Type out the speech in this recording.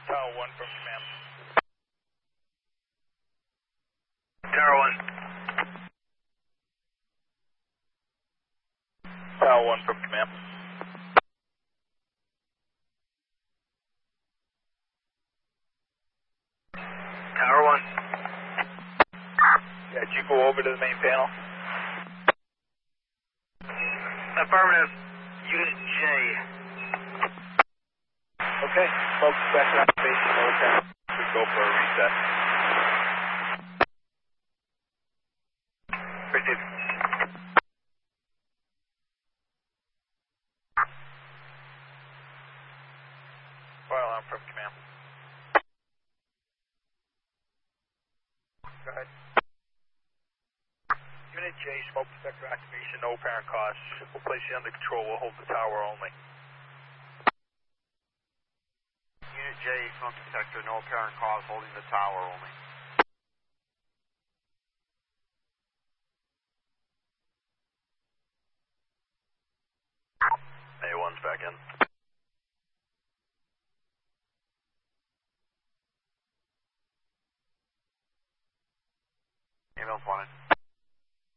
Tower 1 from command. Tower 1. Tower 1 from command. Tower 1. Yeah, did you go over to the main panel? Affirmative. Unit J. Okay, smoke detector activation, no apparent. We go for a reset. Received. Fire alarm from command. Go ahead. Unit J, smoke detector activation, no apparent cause. We'll place you under control. We'll hold the tower only. Unit J, smoke detector, no apparent cause, holding the tower only. A1's back in. Email's wanted.